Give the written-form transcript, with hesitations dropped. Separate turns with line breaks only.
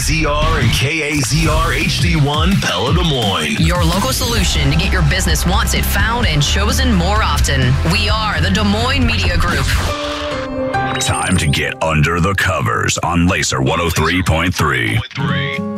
KZR and KAZR HD1 Pella Des Moines.
Your local solution to get your business wanted, found, and chosen more often. We are the Des Moines Media Group.
Time to get under the covers on Laser 103.3.